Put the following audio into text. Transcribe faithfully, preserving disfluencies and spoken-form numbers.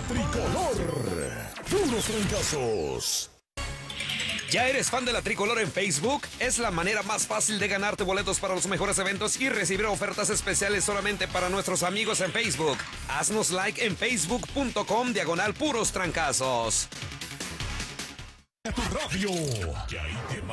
Tricolor. Puros trancazos. ¿Ya eres fan de la Tricolor en Facebook? Es la manera más fácil de ganarte boletos para los mejores eventos y recibir ofertas especiales solamente para nuestros amigos en Facebook. Haznos like en facebook punto com diagonal puros trancazos. A tu radio. Y ahí te va